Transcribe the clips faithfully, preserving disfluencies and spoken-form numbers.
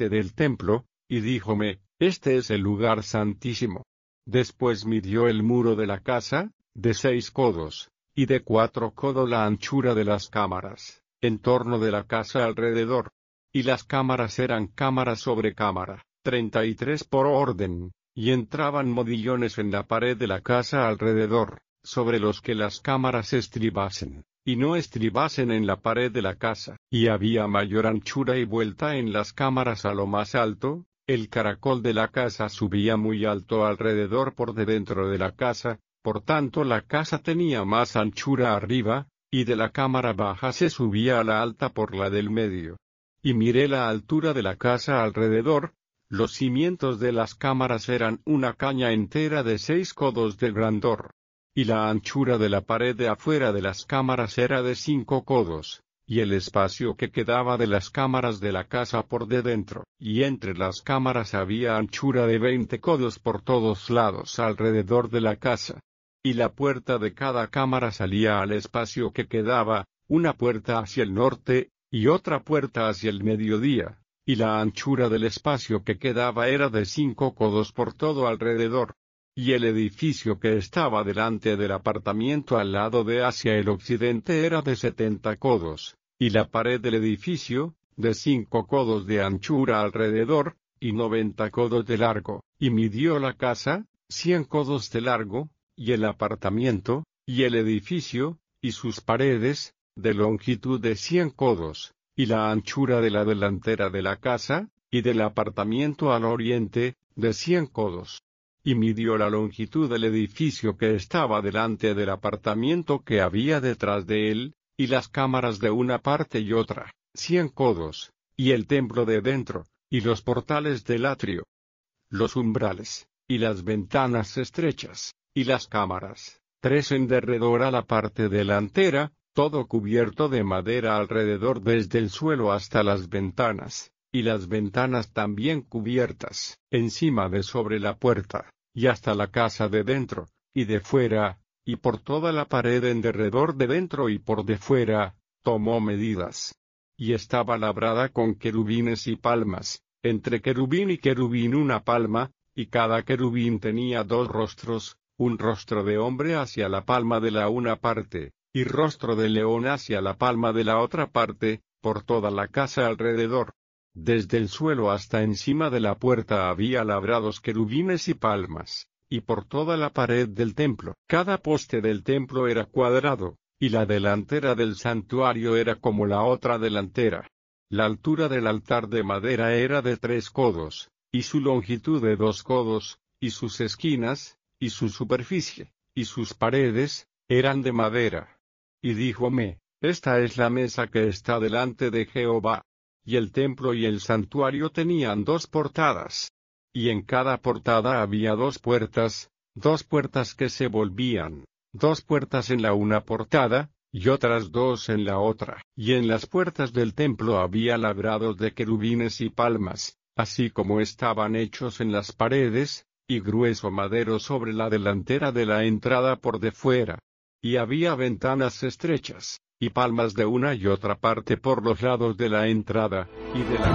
poste del templo, y díjome, este es el lugar santísimo. Después midió el muro de la casa, de seis codos, y de cuatro codos la anchura de las cámaras, en torno de la casa alrededor. Y las cámaras eran cámara sobre cámara, treinta y tres por orden, y entraban modillones en la pared de la casa alrededor, sobre los que las cámaras estribasen, y no estribasen en la pared de la casa. Y había mayor anchura y vuelta en las cámaras a lo más alto. El caracol de la casa subía muy alto alrededor por de dentro de la casa, por tanto la casa tenía más anchura arriba, y de la cámara baja se subía a la alta por la del medio. Y miré la altura de la casa alrededor. Los cimientos de las cámaras eran una caña entera de seis codos de grandor. Y la anchura de la pared de afuera de las cámaras era de cinco codos. Y el espacio que quedaba de las cámaras de la casa por de dentro, y entre las cámaras había anchura de veinte codos por todos lados alrededor de la casa. Y la puerta de cada cámara salía al espacio que quedaba, una puerta hacia el norte, y otra puerta hacia el mediodía, y la anchura del espacio que quedaba era de cinco codos por todo alrededor. Y el edificio que estaba delante del apartamiento al lado de hacia el occidente era de setenta codos. Y la pared del edificio, de cinco codos de anchura alrededor, y noventa codos de largo, y midió la casa, cien codos de largo, y el apartamiento, y el edificio, y sus paredes, de longitud de cien codos, y la anchura de la delantera de la casa, y del apartamiento al oriente, de cien codos. Y midió la longitud del edificio que estaba delante del apartamiento que había detrás de él, y las cámaras de una parte y otra, cien codos, y el templo de dentro, y los portales del atrio, los umbrales, y las ventanas estrechas, y las cámaras, tres en derredor a la parte delantera, todo cubierto de madera alrededor desde el suelo hasta las ventanas, y las ventanas también cubiertas, encima de sobre la puerta, y hasta la casa de dentro, y de fuera, y por toda la pared en derredor de dentro y por de fuera, tomó medidas. Y estaba labrada con querubines y palmas, entre querubín y querubín una palma, y cada querubín tenía dos rostros, un rostro de hombre hacia la palma de la una parte, y rostro de león hacia la palma de la otra parte, por toda la casa alrededor. Desde el suelo hasta encima de la puerta había labrados querubines y palmas. Y por toda la pared del templo, cada poste del templo era cuadrado, y la delantera del santuario era como la otra delantera. La altura del altar de madera era de tres codos, y su longitud de dos codos, y sus esquinas, y su superficie, y sus paredes, eran de madera. Y díjome, esta es la mesa que está delante de Jehová. Y el templo y el santuario tenían dos portadas. Y en cada portada había dos puertas, dos puertas que se volvían, dos puertas en la una portada, y otras dos en la otra. Y en las puertas del templo había labrados de querubines y palmas, así como estaban hechos en las paredes, y grueso madero sobre la delantera de la entrada por de fuera. Y había ventanas estrechas, y palmas de una y otra parte por los lados de la entrada, y de la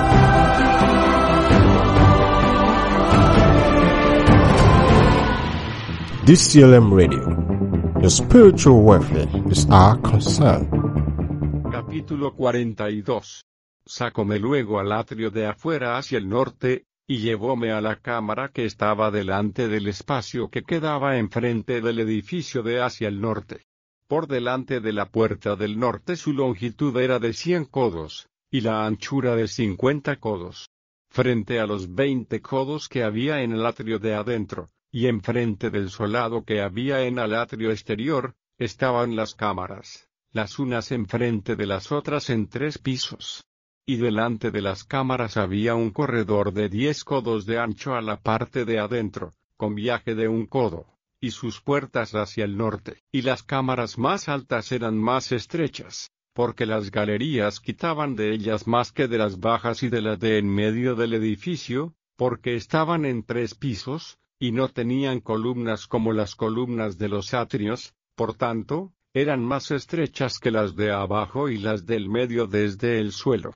casa. D C L M Radio. Your spiritual welfare is our concern. Capítulo cuarenta y dos. Sacóme luego al atrio de afuera hacia el norte, y llevóme a la cámara que estaba delante del espacio que quedaba enfrente del edificio de hacia el norte. Por delante de la puerta del norte su longitud era de cien codos, y la anchura de cincuenta codos. Frente a los veinte codos que había en el atrio de adentro, y enfrente del solado que había en el atrio exterior, estaban las cámaras, las unas enfrente de las otras en tres pisos. Y delante de las cámaras había un corredor de diez codos de ancho a la parte de adentro, con viaje de un codo, y sus puertas hacia el norte. Y las cámaras más altas eran más estrechas, porque las galerías quitaban de ellas más que de las bajas y de las de en medio del edificio, porque estaban en tres pisos, y no tenían columnas como las columnas de los atrios, por tanto, eran más estrechas que las de abajo y las del medio desde el suelo.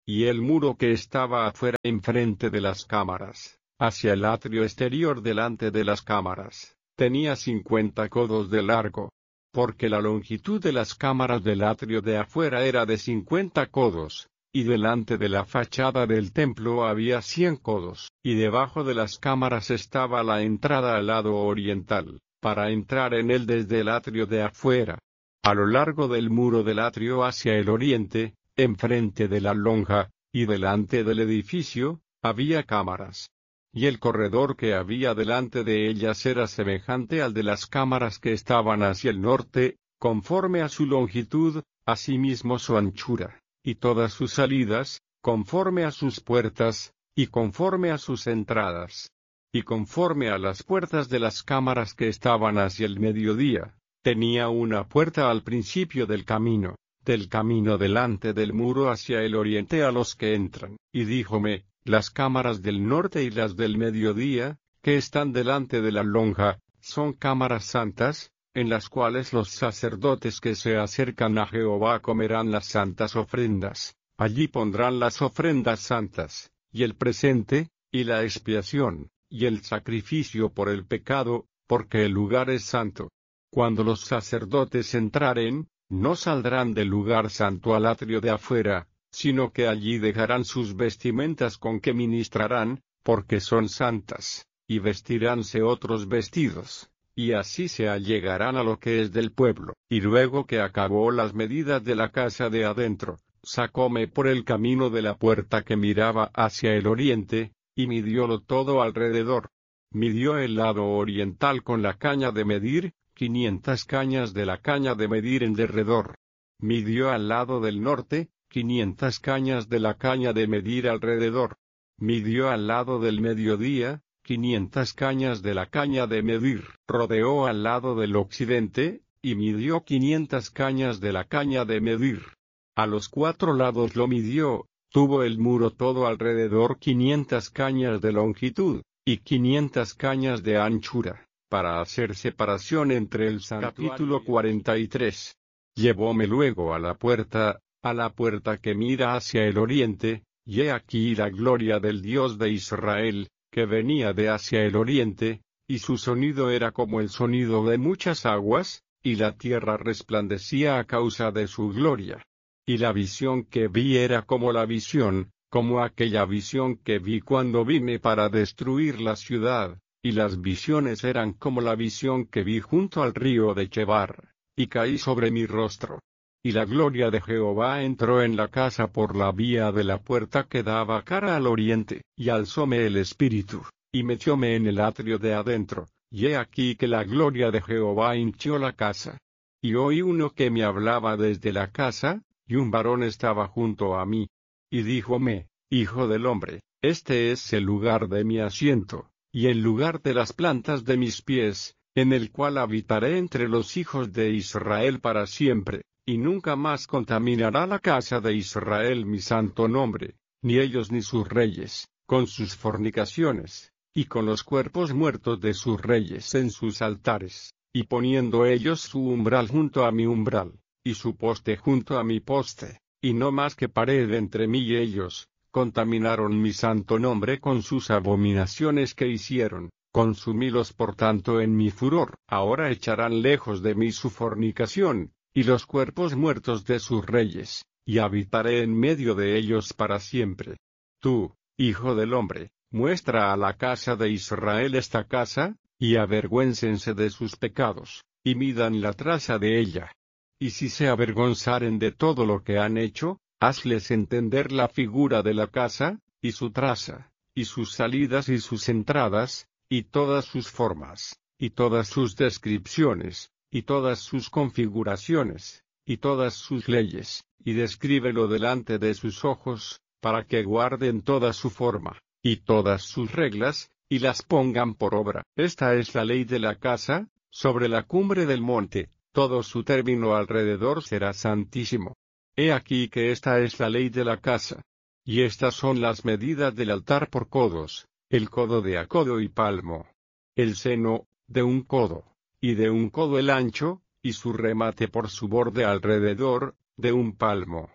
Y el muro que estaba afuera enfrente de las cámaras, hacia el atrio exterior delante de las cámaras, tenía cincuenta codos de largo. Porque la longitud de las cámaras del atrio de afuera era de cincuenta codos, y delante de la fachada del templo había cien codos, y debajo de las cámaras estaba la entrada al lado oriental, para entrar en él desde el atrio de afuera. A lo largo del muro del atrio hacia el oriente, enfrente de la lonja, y delante del edificio, había cámaras. Y el corredor que había delante de ellas era semejante al de las cámaras que estaban hacia el norte, conforme a su longitud, asimismo su anchura, y todas sus salidas, conforme a sus puertas, y conforme a sus entradas. Y conforme a las puertas de las cámaras que estaban hacia el mediodía, tenía una puerta al principio del camino, del camino delante del muro hacia el oriente a los que entran. Y díjome, las cámaras del norte y las del mediodía, que están delante de la lonja, son cámaras santas, en las cuales los sacerdotes que se acercan a Jehová comerán las santas ofrendas. Allí pondrán las ofrendas santas, y el presente, y la expiación, y el sacrificio por el pecado, porque el lugar es santo. Cuando los sacerdotes entraren, no saldrán del lugar santo al atrio de afuera, sino que allí dejarán sus vestimentas con que ministrarán, porque son santas, y vestiránse otros vestidos, y así se allegarán a lo que es del pueblo. Y luego que acabó las medidas de la casa de adentro, sacóme por el camino de la puerta que miraba hacia el oriente, y midiólo todo alrededor. Midió el lado oriental con la caña de medir, quinientas cañas de la caña de medir en derredor. Midió al lado del norte, quinientas cañas de la caña de medir alrededor. Midió al lado del mediodía, quinientas cañas de la caña de medir. Rodeó al lado del occidente, y midió quinientas cañas de la caña de medir. A los cuatro lados lo midió, tuvo el muro todo alrededor quinientas cañas de longitud, y quinientas cañas de anchura, para hacer separación entre el santuario. Capítulo cuarenta y tres. Llevóme luego a la puerta, a la puerta que mira hacia el oriente, y he aquí la gloria del Dios de Israel, que venía de hacia el oriente, y su sonido era como el sonido de muchas aguas, y la tierra resplandecía a causa de su gloria. Y la visión que vi era como la visión, como aquella visión que vi cuando vine para destruir la ciudad, y las visiones eran como la visión que vi junto al río de Chebar, y caí sobre mi rostro. Y la gloria de Jehová entró en la casa por la vía de la puerta que daba cara al oriente, y alzóme el espíritu, y metióme en el atrio de adentro, y he aquí que la gloria de Jehová hinchió la casa. Y oí uno que me hablaba desde la casa, y un varón estaba junto a mí. Y díjome, Hijo del hombre, este es el lugar de mi asiento, y el lugar de las plantas de mis pies, en el cual habitaré entre los hijos de Israel para siempre. Y nunca más contaminará la casa de Israel mi santo nombre, ni ellos ni sus reyes, con sus fornicaciones, y con los cuerpos muertos de sus reyes en sus altares, y poniendo ellos su umbral junto a mi umbral, y su poste junto a mi poste, y no más que pared entre mí y ellos, contaminaron mi santo nombre con sus abominaciones que hicieron. Consumílos por tanto en mi furor. Ahora echarán lejos de mí su fornicación, y los cuerpos muertos de sus reyes, y habitaré en medio de ellos para siempre. Tú, hijo del hombre, muestra a la casa de Israel esta casa, y avergüéncense de sus pecados, y midan la traza de ella. Y si se avergonzaren de todo lo que han hecho, hazles entender la figura de la casa, y su traza, y sus salidas y sus entradas, y todas sus formas, y todas sus descripciones, y todas sus configuraciones, y todas sus leyes, y descríbelo delante de sus ojos, para que guarden toda su forma, y todas sus reglas, y las pongan por obra. Esta es la ley de la casa, sobre la cumbre del monte, todo su término alrededor será santísimo. He aquí que esta es la ley de la casa. Y estas son las medidas del altar por codos, el codo de a codo y palmo. El seno, de un codo, y de un codo el ancho, y su remate por su borde alrededor, de un palmo.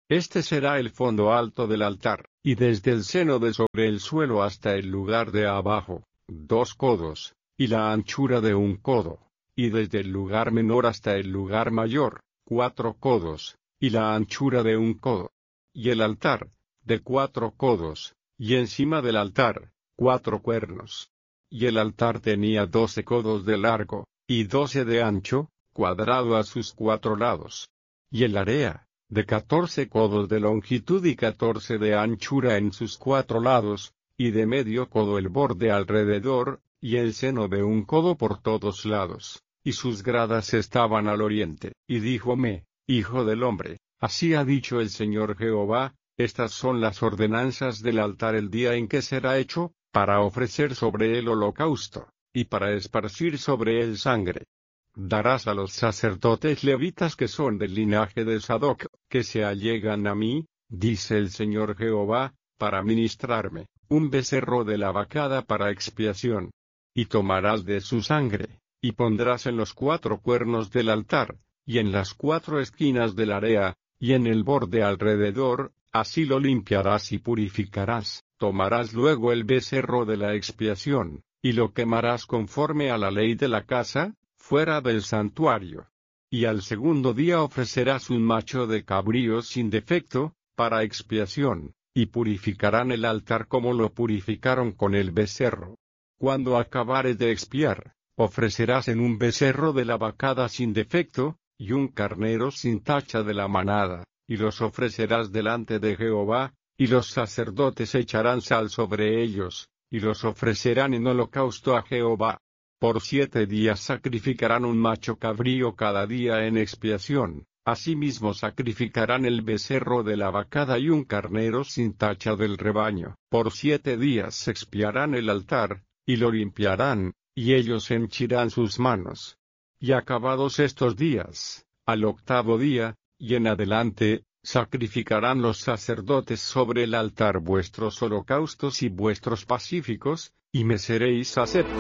Este será el fondo alto del altar, y desde el seno de sobre el suelo hasta el lugar de abajo, dos codos, y la anchura de un codo, y desde el lugar menor hasta el lugar mayor, cuatro codos, y la anchura de un codo. Y el altar, de cuatro codos, y encima del altar, cuatro cuernos. Y el altar tenía doce codos de largo, y doce de ancho, cuadrado a sus cuatro lados. Y el area, de catorce codos de longitud y catorce de anchura en sus cuatro lados, y de medio codo el borde alrededor, y el seno de un codo por todos lados, y sus gradas estaban al oriente. Y díjome, hijo del hombre, así ha dicho el Señor Jehová, estas son las ordenanzas del altar el día en que será hecho, para ofrecer sobre él holocausto, y para esparcir sobre él sangre. Darás a los sacerdotes levitas que son del linaje de Sadoc, que se allegan a mí, dice el Señor Jehová, para ministrarme, un becerro de la vacada para expiación. Y tomarás de su sangre, y pondrás en los cuatro cuernos del altar, y en las cuatro esquinas del area, y en el borde alrededor, así lo limpiarás y purificarás. Tomarás luego el becerro de la expiación, y lo quemarás conforme a la ley de la casa, fuera del santuario. Y al segundo día ofrecerás un macho de cabrío sin defecto, para expiación, y purificarán el altar como lo purificaron con el becerro. Cuando acabares de expiar, ofrecerás en un becerro de la vacada sin defecto, y un carnero sin tacha de la manada, y los ofrecerás delante de Jehová, y los sacerdotes echarán sal sobre ellos, y los ofrecerán en holocausto a Jehová. Por siete días sacrificarán un macho cabrío cada día en expiación, asimismo sacrificarán el becerro de la vacada y un carnero sin tacha del rebaño. Por siete días expiarán el altar, y lo limpiarán, y ellos henchirán sus manos. Y acabados estos días, al octavo día, y en adelante, sacrificarán los sacerdotes sobre el altar vuestros holocaustos y vuestros pacíficos, y me seréis aceptos.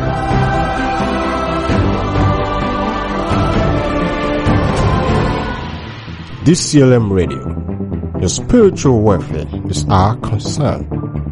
D C L M Radio. Your spiritual welfare is our concern.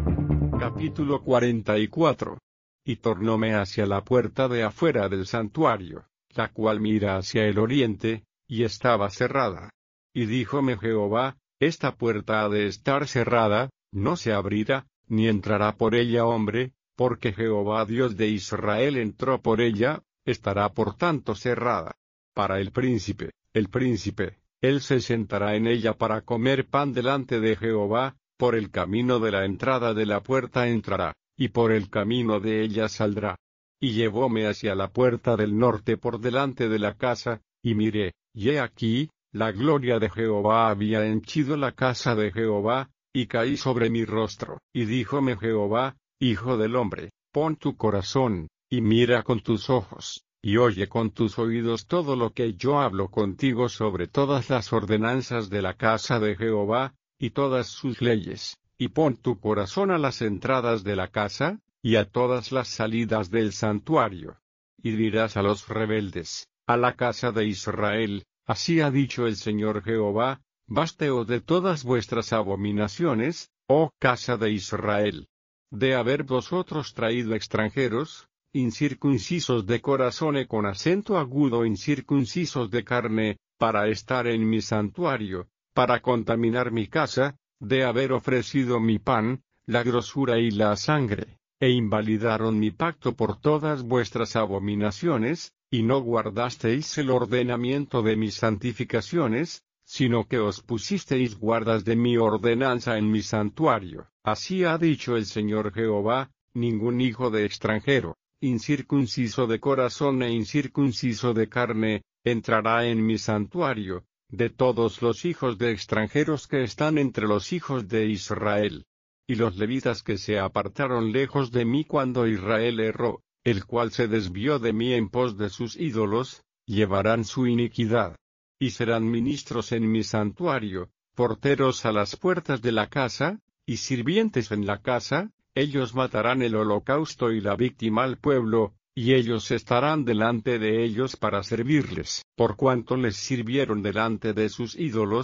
Capítulo cuarenta y cuatro. Y tornóme hacia la puerta de afuera del santuario, la cual mira hacia el oriente, y estaba cerrada. Y díjome Jehová, esta puerta ha de estar cerrada, no se abrirá, ni entrará por ella hombre, porque Jehová Dios de Israel entró por ella, estará por tanto cerrada. Para el príncipe, el príncipe, él se sentará en ella para comer pan delante de Jehová, por el camino de la entrada de la puerta entrará, y por el camino de ella saldrá. Y llevóme hacia la puerta del norte por delante de la casa, y miré, y he aquí, la gloria de Jehová había henchido la casa de Jehová, y caí sobre mi rostro. Y díjome Jehová, hijo del hombre, pon tu corazón, y mira con tus ojos, y oye con tus oídos todo lo que yo hablo contigo sobre todas las ordenanzas de la casa de Jehová, y todas sus leyes, y pon tu corazón a las entradas de la casa, y a todas las salidas del santuario. Y dirás a los rebeldes, a la casa de Israel, así ha dicho el Señor Jehová, basteos de todas vuestras abominaciones, oh casa de Israel. De haber vosotros traído extranjeros, incircuncisos de corazón y con acento agudo incircuncisos de carne, para estar en mi santuario, para contaminar mi casa, de haber ofrecido mi pan, la grosura y la sangre, e invalidaron mi pacto por todas vuestras abominaciones, y no guardasteis el ordenamiento de mis santificaciones, sino que os pusisteis guardas de mi ordenanza en mi santuario. Así ha dicho el Señor Jehová, ningún hijo de extranjero, incircunciso de corazón e incircunciso de carne, entrará en mi santuario, de todos los hijos de extranjeros que están entre los hijos de Israel. Y los levitas que se apartaron lejos de mí cuando Israel erró, el cual se desvió de mí en pos de sus ídolos, llevarán su iniquidad. Y serán ministros en mi santuario, porteros a las puertas de la casa, y sirvientes en la casa, ellos matarán el holocausto y la víctima al pueblo, y ellos estarán delante de ellos para servirles, por cuanto les sirvieron delante de sus ídolos,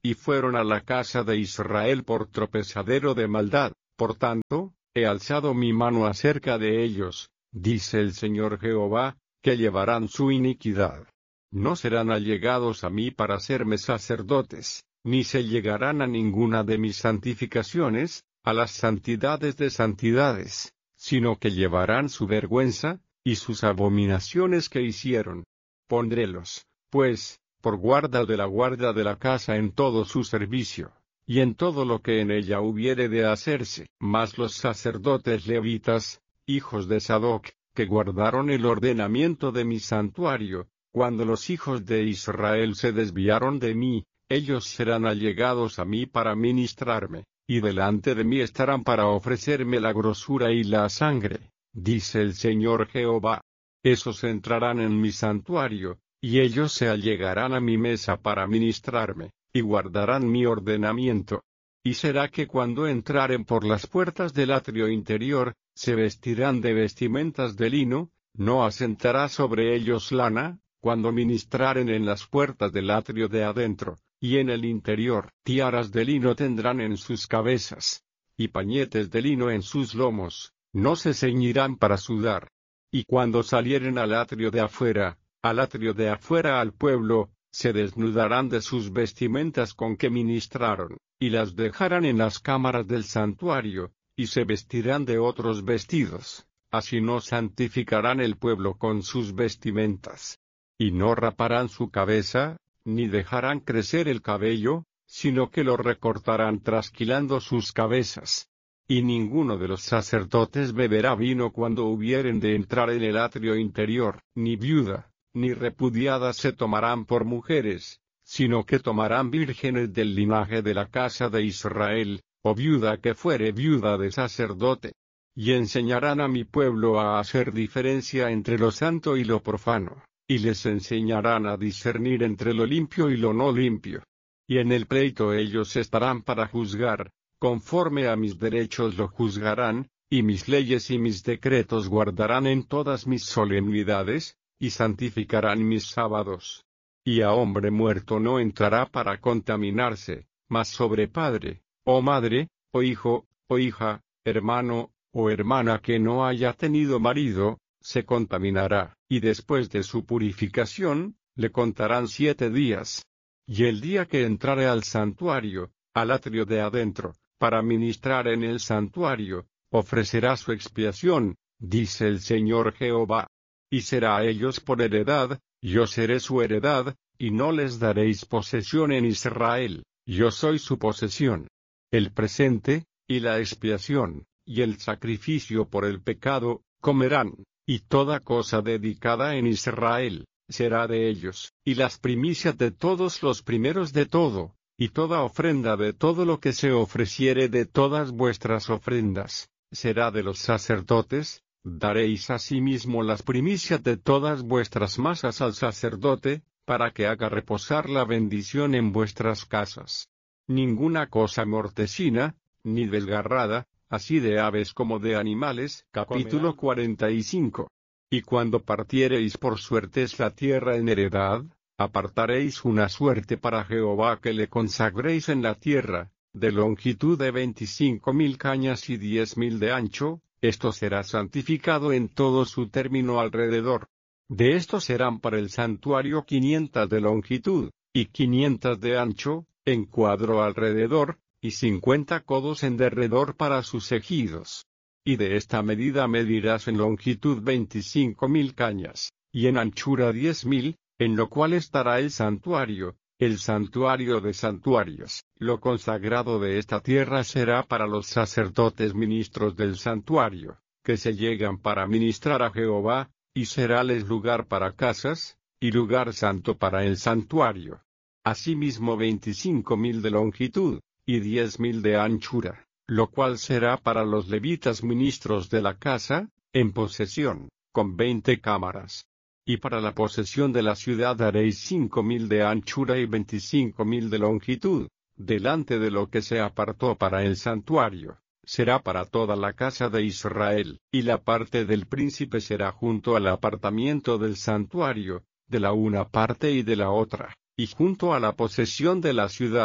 y fueron a la casa de Israel por tropezadero de maldad. Por tanto, he alzado mi mano acerca de ellos, dice el Señor Jehová, que llevarán su iniquidad. No serán allegados a mí para serme sacerdotes, ni se llegarán a ninguna de mis santificaciones, a las santidades de santidades, sino que llevarán su vergüenza, y sus abominaciones que hicieron. Pondrélos, pues, por guarda de la guarda de la casa en todo su servicio, y en todo lo que en ella hubiere de hacerse. Mas los sacerdotes levitas, hijos de Sadoc, que guardaron el ordenamiento de mi santuario, cuando los hijos de Israel se desviaron de mí, ellos serán allegados a mí para ministrarme, y delante de mí estarán para ofrecerme la grosura y la sangre, dice el Señor Jehová. Esos entrarán en mi santuario, y ellos se allegarán a mi mesa para ministrarme, y guardarán mi ordenamiento. Y será que cuando entraren por las puertas del atrio interior, se vestirán de vestimentas de lino, no asentará sobre ellos lana, cuando ministraren en las puertas del atrio de adentro, y en el interior, tiaras de lino tendrán en sus cabezas, y pañetes de lino en sus lomos, no se ceñirán para sudar. Y cuando salieren al atrio de afuera, al atrio de afuera al pueblo, se desnudarán de sus vestimentas con que ministraron, y las dejarán en las cámaras del santuario, y se vestirán de otros vestidos, así no santificarán el pueblo con sus vestimentas. Y no raparán su cabeza, ni dejarán crecer el cabello, sino que lo recortarán trasquilando sus cabezas. Y ninguno de los sacerdotes beberá vino cuando hubieren de entrar en el atrio interior, ni viuda, ni repudiada se tomarán por mujeres, sino que tomarán vírgenes del linaje de la casa de Israel, o viuda que fuere viuda de sacerdote. Y enseñarán a mi pueblo a hacer diferencia entre lo santo y lo profano, y les enseñarán a discernir entre lo limpio y lo no limpio. Y en el pleito ellos estarán para juzgar, conforme a mis derechos lo juzgarán, y mis leyes y mis decretos guardarán en todas mis solemnidades, y santificarán mis sábados. Y a hombre muerto no entrará para contaminarse, mas sobre padre, o madre, o hijo, o hija, hermano, o hermana que no haya tenido marido, se contaminará, y después de su purificación, le contarán siete días. Y el día que entrare al santuario, al atrio de adentro, para ministrar en el santuario, ofrecerá su expiación, dice el Señor Jehová. Y será a ellos por heredad, yo seré su heredad, y no les daréis posesión en Israel, yo soy su posesión. El presente, y la expiación, y el sacrificio por el pecado, comerán, y toda cosa dedicada en Israel, será de ellos, y las primicias de todos los primeros de todo, y toda ofrenda de todo lo que se ofreciere de todas vuestras ofrendas, será de los sacerdotes. Daréis asimismo las primicias de todas vuestras masas al sacerdote, para que haga reposar la bendición en vuestras casas. Ninguna cosa mortecina, ni desgarrada, así de aves como de animales. Capítulo cuarenta y cinco. Y cuando partiereis por suertes la tierra en heredad, apartaréis una suerte para Jehová que le consagréis en la tierra, de longitud de veinticinco mil cañas y diez mil de ancho. Esto será santificado en todo su término alrededor. De esto serán para el santuario quinientas de longitud, y quinientas de ancho, en cuadro alrededor, y cincuenta codos en derredor para sus ejidos. Y de esta medida medirás en longitud veinticinco mil cañas, y en anchura diez mil, en lo cual estará el santuario, el santuario de santuarios. Lo consagrado de esta tierra será para los sacerdotes ministros del santuario, que se llegan para ministrar a Jehová, y seráles lugar para casas, y lugar santo para el santuario. Asimismo veinticinco mil de longitud, y diez mil de anchura, lo cual será para los levitas ministros de la casa, en posesión, con veinte cámaras. Y para la posesión de la ciudad haréis cinco mil de anchura y veinticinco mil de longitud, delante de lo que se apartó para el santuario, será para toda la casa de Israel, y la parte del príncipe será junto al apartamiento del santuario, de la una parte y de la otra, y junto a la posesión de la ciudad,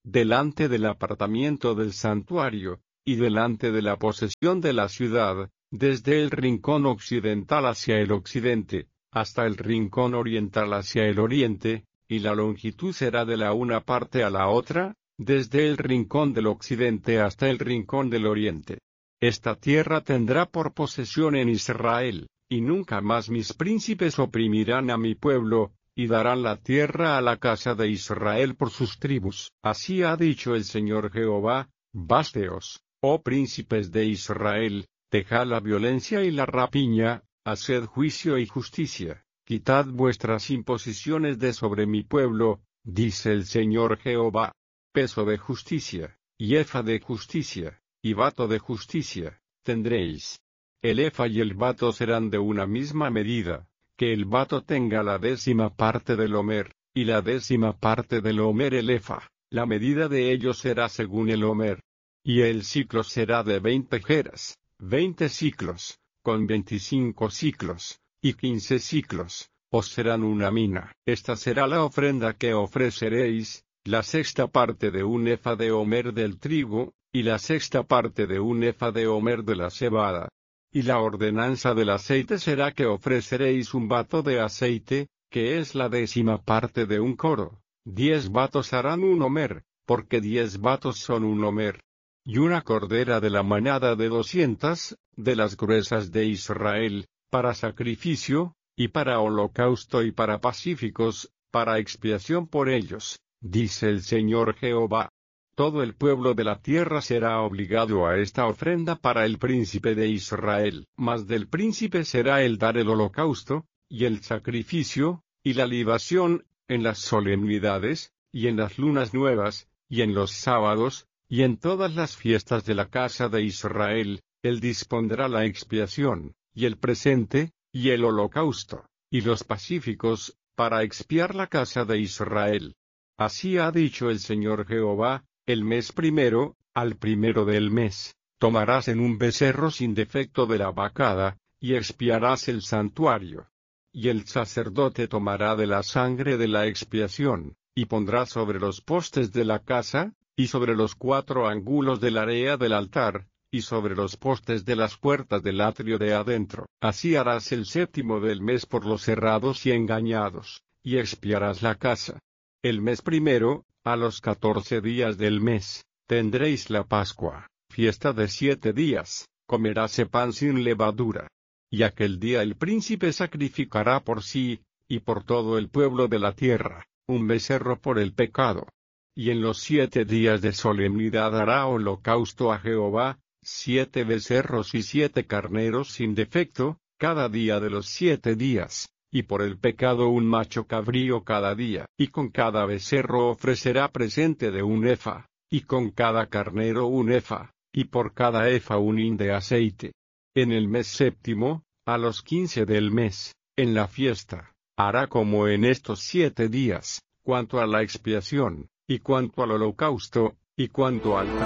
delante del apartamiento del santuario, y delante de la posesión de la ciudad, desde el rincón occidental hacia el occidente, hasta el rincón oriental hacia el oriente, y la longitud será de la una parte a la otra, desde el rincón del occidente hasta el rincón del oriente. Esta tierra tendrá por posesión en Israel, y nunca más mis príncipes oprimirán a mi pueblo, y darán la tierra a la casa de Israel por sus tribus. Así ha dicho el Señor Jehová: Básteos, oh príncipes de Israel, dejad la violencia y la rapiña, haced juicio y justicia, quitad vuestras imposiciones de sobre mi pueblo, dice el Señor Jehová. Peso de justicia, y efa de justicia, y bato de justicia, tendréis. El efa y el bato serán de una misma medida, que el bato tenga la décima parte del homer, y la décima parte del homer el efa, la medida de ellos será según el homer. Y el ciclo será de veinte geras, veinte ciclos, con veinticinco ciclos, y quince ciclos, os serán una mina. Esta será la ofrenda que ofreceréis, la sexta parte de un efa de homer del trigo, y la sexta parte de un efa de homer de la cebada. Y la ordenanza del aceite será que ofreceréis un bato de aceite, que es la décima parte de un coro. Diez batos harán un homer, porque diez batos son un homer. Y una cordera de la manada de doscientas, de las gruesas de Israel, para sacrificio, y para holocausto y para pacíficos, para expiación por ellos, dice el Señor Jehová. Todo el pueblo de la tierra será obligado a esta ofrenda para el príncipe de Israel. Mas del príncipe será el dar el holocausto, y el sacrificio, y la libación, en las solemnidades, y en las lunas nuevas, y en los sábados, y en todas las fiestas de la casa de Israel. Él dispondrá la expiación, y el presente, y el holocausto, y los pacíficos, para expiar la casa de Israel. Así ha dicho el Señor Jehová: el mes primero, al primero del mes, tomarás en un becerro sin defecto de la vacada, y expiarás el santuario. Y el sacerdote tomará de la sangre de la expiación, y pondrá sobre los postes de la casa, y sobre los cuatro ángulos de la area del altar, y sobre los postes de las puertas del atrio de adentro. Así harás el séptimo del mes por los errados y engañados, y expiarás la casa. El mes primero, a los catorce días del mes, tendréis la Pascua, fiesta de siete días, comeráse pan sin levadura. Y aquel día el príncipe sacrificará por sí, y por todo el pueblo de la tierra, un becerro por el pecado. Y en los siete días de solemnidad hará holocausto a Jehová, siete becerros y siete carneros sin defecto, cada día de los siete días. Y por el pecado un macho cabrío cada día, y con cada becerro ofrecerá presente de un efa, y con cada carnero un efa, y por cada efa un hin de aceite. En el mes séptimo, a los quince del mes, en la fiesta, hará como en estos siete días, cuanto a la expiación, y cuanto al holocausto, y cuanto al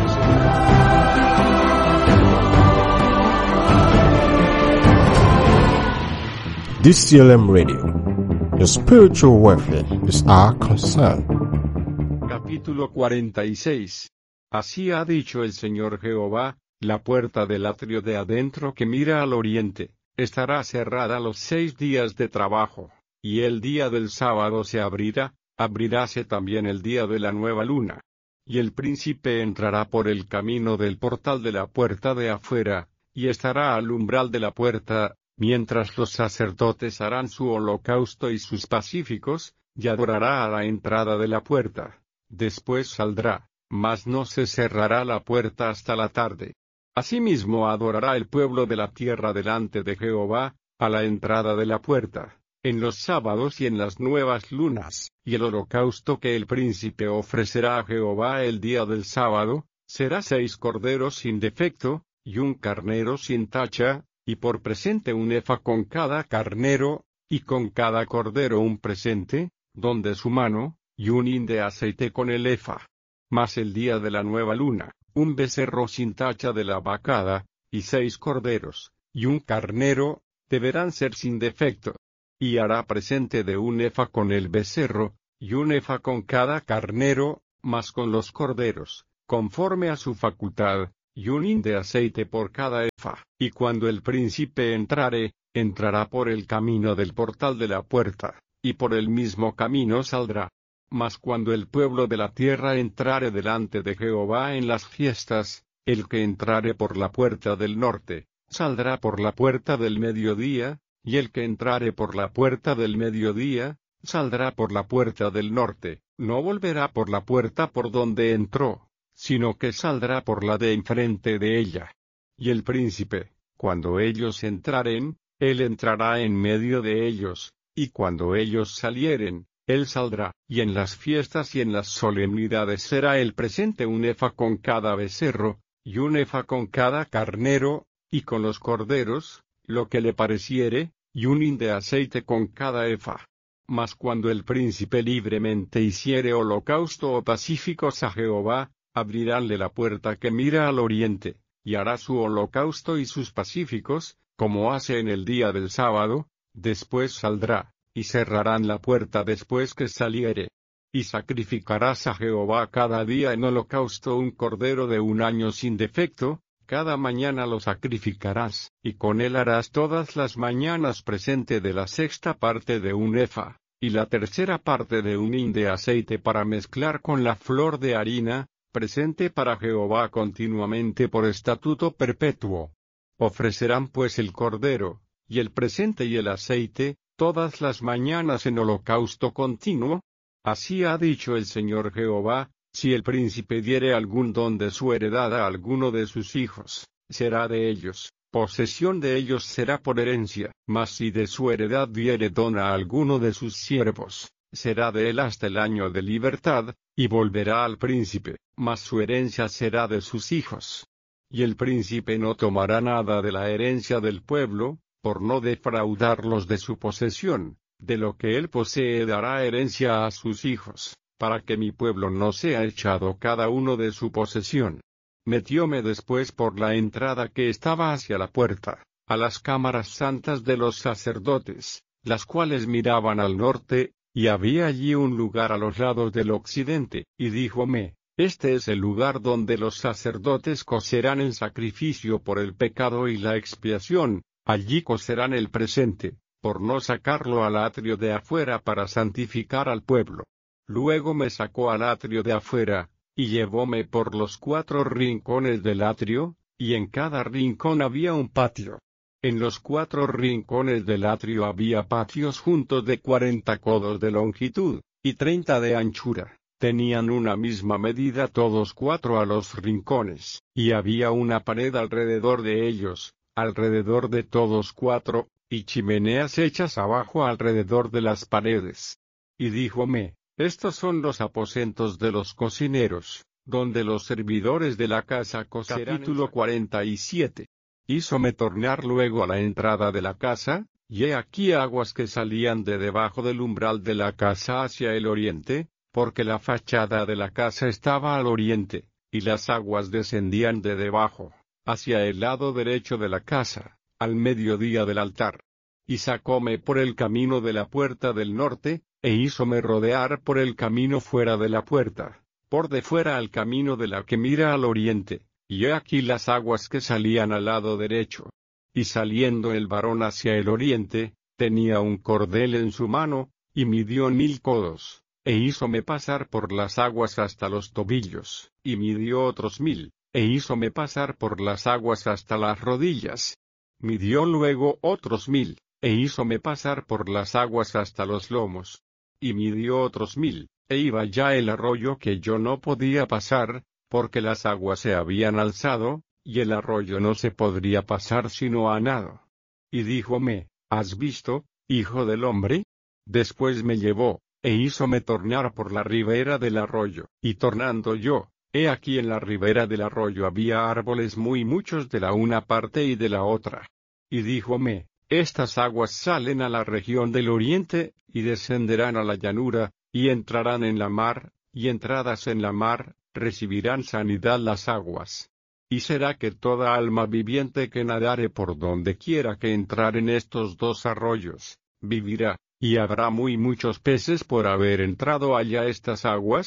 presente. D C L M Radio. Your spiritual welfare is our concern. Capítulo cuarenta y seis. Así ha dicho el Señor Jehová: la puerta del atrio de adentro que mira al oriente, estará cerrada los seis días de trabajo, y el día del sábado se abrirá, abriráse también el día de la nueva luna. Y el príncipe entrará por el camino del portal de la puerta de afuera, y estará al umbral de la puerta, mientras los sacerdotes harán su holocausto y sus pacíficos, y adorará a la entrada de la puerta. Después saldrá, mas no se cerrará la puerta hasta la tarde. Asimismo adorará el pueblo de la tierra delante de Jehová, a la entrada de la puerta, en los sábados y en las nuevas lunas, y el holocausto que el príncipe ofrecerá a Jehová el día del sábado, será seis corderos sin defecto, y un carnero sin tacha, y por presente un efa con cada carnero, y con cada cordero un presente, donde su mano, y un hin de aceite con el efa. Mas el día de la nueva luna, un becerro sin tacha de la vacada, y seis corderos, y un carnero, deberán ser sin defecto. Y hará presente de un efa con el becerro, y un efa con cada carnero, mas con los corderos, conforme a su facultad, y un hin de aceite por cada efa. Y cuando el príncipe entrare, entrará por el camino del portal de la puerta, y por el mismo camino saldrá. Mas cuando el pueblo de la tierra entrare delante de Jehová en las fiestas, el que entrare por la puerta del norte, saldrá por la puerta del mediodía, y el que entrare por la puerta del mediodía, saldrá por la puerta del norte, no volverá por la puerta por donde entró, sino que saldrá por la de enfrente de ella. Y el príncipe, cuando ellos entraren, él entrará en medio de ellos, y cuando ellos salieren, él saldrá, y en las fiestas y en las solemnidades será el presente un efa con cada becerro, y un efa con cada carnero, y con los corderos, lo que le pareciere, y un hin de aceite con cada efa. Mas cuando el príncipe libremente hiciere holocausto o pacíficos a Jehová, abriránle la puerta que mira al oriente, y hará su holocausto y sus pacíficos, como hace en el día del sábado, después saldrá, y cerrarán la puerta después que saliere. Y sacrificarás a Jehová cada día en holocausto un cordero de un año sin defecto, cada mañana lo sacrificarás, y con él harás todas las mañanas presente de la sexta parte de un efa, y la tercera parte de un hin de aceite para mezclar con la flor de harina, presente para Jehová continuamente por estatuto perpetuo. Ofrecerán pues el cordero, y el presente y el aceite, todas las mañanas en holocausto continuo. Así ha dicho el Señor Jehová: si el príncipe diere algún don de su heredad a alguno de sus hijos, será de ellos, posesión de ellos será por herencia. Mas si de su heredad diere don a alguno de sus siervos, será de él hasta el año de libertad, y volverá al príncipe, mas su herencia será de sus hijos. Y el príncipe no tomará nada de la herencia del pueblo, por no defraudarlos de su posesión, de lo que él posee dará herencia a sus hijos, para que mi pueblo no sea echado cada uno de su posesión. Metióme después por la entrada que estaba hacia la puerta, a las cámaras santas de los sacerdotes, las cuales miraban al norte, y había allí un lugar a los lados del occidente, y díjome: este es el lugar donde los sacerdotes cocerán el sacrificio por el pecado y la expiación, allí cocerán el presente, por no sacarlo al atrio de afuera para santificar al pueblo. Luego me sacó al atrio de afuera, y llevóme por los cuatro rincones del atrio, y en cada rincón había un patio. En los cuatro rincones del atrio había patios juntos de cuarenta codos de longitud, y treinta de anchura. Tenían una misma medida todos cuatro a los rincones, y había una pared alrededor de ellos, alrededor de todos cuatro, y chimeneas hechas abajo alrededor de las paredes. Y díjome: estos son los aposentos de los cocineros, donde los servidores de la casa cocerán. Capítulo cuarenta y siete. Hízome tornar luego a la entrada de la casa, y he aquí aguas que salían de debajo del umbral de la casa hacia el oriente, porque la fachada de la casa estaba al oriente, y las aguas descendían de debajo, hacia el lado derecho de la casa, al mediodía del altar. Y sacóme por el camino de la puerta del norte, e hízome rodear por el camino fuera de la puerta, por de fuera al camino de la que mira al oriente, y he aquí las aguas que salían al lado derecho. Y saliendo el varón hacia el oriente, tenía un cordel en su mano, y midió mil codos, e hízome pasar por las aguas hasta los tobillos, y midió otros mil, e hízome pasar por las aguas hasta las rodillas. Midió luego otros mil, e hízome pasar por las aguas hasta los lomos. Y midió otros mil, e iba ya el arroyo que yo no podía pasar, porque las aguas se habían alzado, y el arroyo no se podría pasar sino a nado. Y díjome: ¿has visto, hijo del hombre? Después me llevó, e hízome tornar por la ribera del arroyo, y tornando yo, he aquí en la ribera del arroyo había árboles muy muchos de la una parte y de la otra. Y díjome: estas aguas salen a la región del oriente, y descenderán a la llanura, y entrarán en la mar, y entradas en la mar, recibirán sanidad las aguas. Y será que toda alma viviente que nadare por donde quiera que entrar en estos dos arroyos, vivirá, y habrá muy muchos peces por haber entrado allá estas aguas,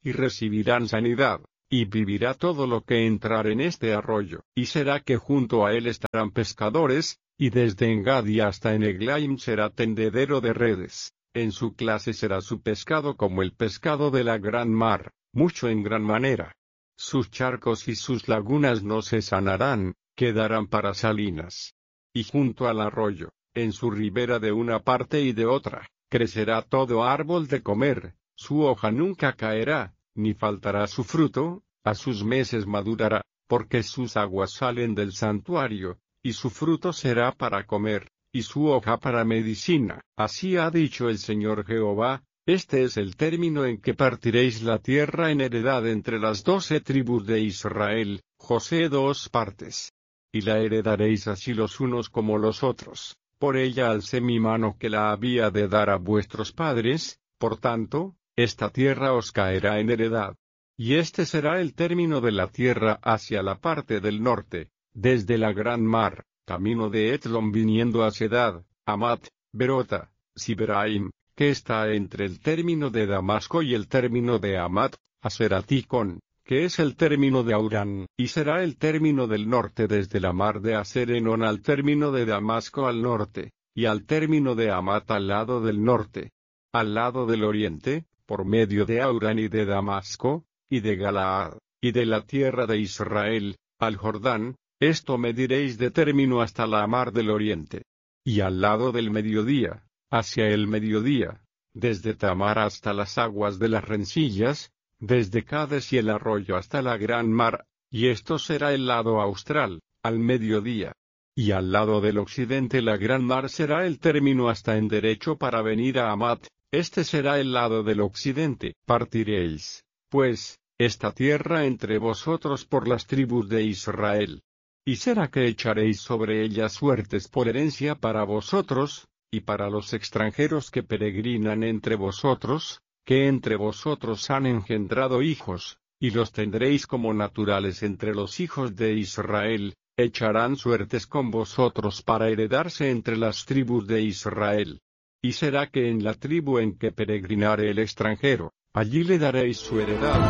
y recibirán sanidad, y vivirá todo lo que entrar en este arroyo. Y será que junto a él estarán pescadores, y desde Engadi hasta en Eglaim será tendedero de redes. En su clase será su pescado como el pescado de la gran mar, mucho en gran manera. Sus charcos y sus lagunas no se sanarán, quedarán para salinas. Y junto al arroyo, en su ribera de una parte y de otra, crecerá todo árbol de comer, su hoja nunca caerá, ni faltará su fruto, a sus meses madurará, porque sus aguas salen del santuario, y su fruto será para comer, y su hoja para medicina. Así ha dicho el Señor Jehová. Este es el término en que partiréis la tierra en heredad entre las doce tribus de Israel, José dos partes. Y la heredaréis así los unos como los otros. Por ella alcé mi mano que la había de dar a vuestros padres, por tanto, esta tierra os caerá en heredad. Y este será el término de la tierra hacia la parte del norte, desde la gran mar, camino de Etlón viniendo a Sedad, Amat, Berota, Siberaim, que está entre el término de Damasco y el término de Amat, Aseraticón, que es el término de Aurán, y será el término del norte desde la mar de Aserenón al término de Damasco al norte, y al término de Amat al lado del norte. Al lado del oriente, por medio de Aurán y de Damasco, y de Galaad, y de la tierra de Israel, al Jordán, esto mediréis de término hasta la mar del oriente. Y al lado del mediodía, hacia el mediodía, desde Tamar hasta las aguas de las rencillas, desde Cades y el arroyo hasta la gran mar, y esto será el lado austral, al mediodía. Y al lado del occidente la gran mar será el término hasta en derecho para venir a Amat, este será el lado del occidente. Partiréis, pues, esta tierra entre vosotros por las tribus de Israel. Y será que echaréis sobre ella suertes por herencia para vosotros, y para los extranjeros que peregrinan entre vosotros, que entre vosotros han engendrado hijos, y los tendréis como naturales entre los hijos de Israel, echarán suertes con vosotros para heredarse entre las tribus de Israel. Y será que en la tribu en que peregrinare el extranjero, allí le daréis su heredad.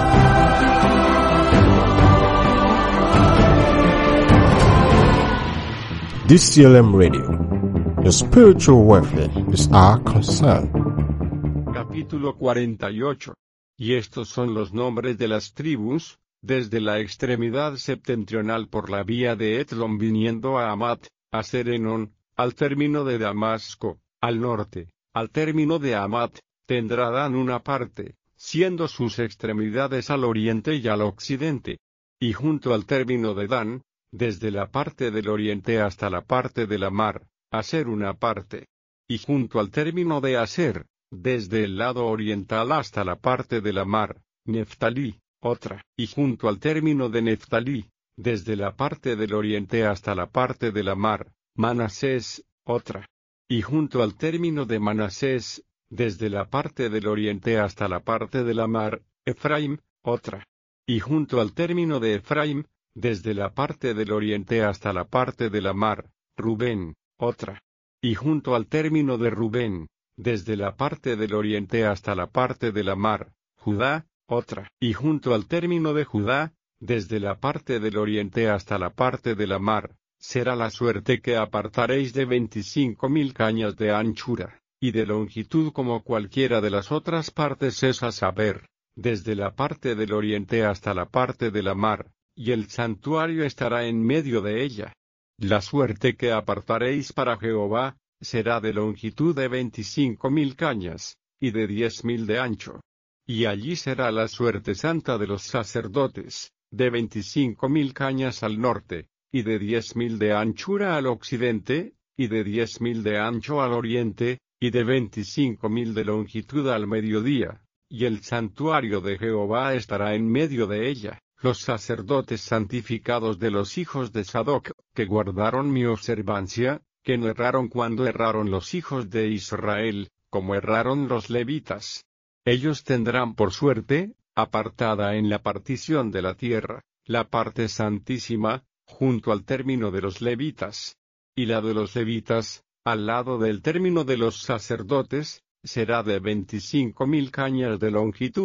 D C L M Radio. Your spiritual welfare is our concern. Capítulo cuarenta y ocho. Y estos son los nombres de las tribus, desde la extremidad septentrional por la vía de Etlón viniendo a Amat, a Serenón, al término de Damasco, al norte, al término de Amat, tendrá Dan una parte, siendo sus extremidades al oriente y al occidente. Y junto al término de Dan, desde la parte del oriente hasta la parte de la mar, Aser una parte. Y junto al término de Aser, desde el lado oriental hasta la parte de la mar, Neftalí, otra. Y junto al término de Neftalí, desde la parte del oriente hasta la parte de la mar, Manasés, otra. Y junto al término de Manasés, desde la parte del oriente hasta la parte de la mar, Efraim, otra. Y junto al término de Efraim, desde la parte del oriente hasta la parte de la mar, Rubén, otra. Y junto al término de Rubén, desde la parte del oriente hasta la parte de la mar, Judá, otra. Y junto al término de Judá, desde la parte del oriente hasta la parte de la mar, será la suerte que apartaréis de veinticinco mil cañas de anchura, y de longitud como cualquiera de las otras partes es a saber, desde la parte del oriente hasta la parte de la mar, y el santuario estará en medio de ella. La suerte que apartaréis para Jehová, será de longitud de veinticinco mil cañas, y de diez mil de ancho. Y allí será la suerte santa de los sacerdotes, de veinticinco mil cañas al norte, y de diez mil de anchura al occidente, y de diez mil de ancho al oriente, y de veinticinco mil de longitud al mediodía, y el santuario de Jehová estará en medio de ella. Los sacerdotes santificados de los hijos de Sadoc, que guardaron mi observancia, que no erraron cuando erraron los hijos de Israel, como erraron los levitas. Ellos tendrán por suerte, apartada en la partición de la tierra, la parte santísima, junto al término de los levitas. Y la de los levitas, al lado del término de los sacerdotes, será de veinticinco mil cañas de longitud,